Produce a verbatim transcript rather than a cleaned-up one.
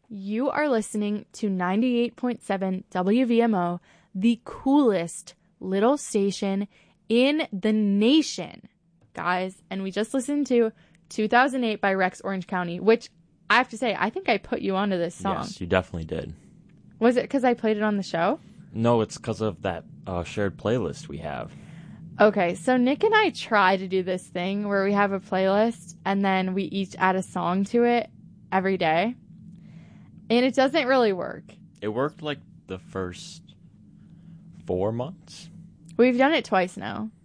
You are listening to ninety-eight point seven W V M O, the coolest little station in the nation, guys. And we just listened to two thousand eight by Rex Orange County, which I have to say, I think I put you onto this song. Yes, you definitely did. Was it because I played it on the show? No, it's because of that uh, shared playlist we have. Okay, so Nick and I try to do this thing where we have a playlist and then we each add a song to it every day. And it doesn't really work. It worked like the first four months. We've done it twice now.